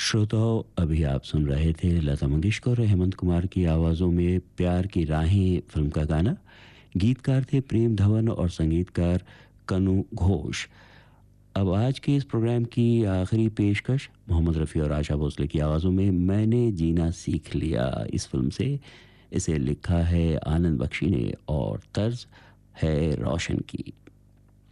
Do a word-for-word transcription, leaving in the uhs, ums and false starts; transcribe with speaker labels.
Speaker 1: श्रोताओं, अभी आप सुन रहे थे लता मंगेशकर और हेमंत कुमार की आवाज़ों में प्यार की राहें फिल्म का गाना। गीतकार थे प्रेम धवन और संगीतकार कनु घोष। अब आज के इस प्रोग्राम की आखिरी पेशकश मोहम्मद रफ़ी और आशा भोसले की आवाज़ों में मैंने जीना सीख लिया इस फिल्म से। इसे लिखा है आनंद बख्शी ने और तर्ज है रोशन की।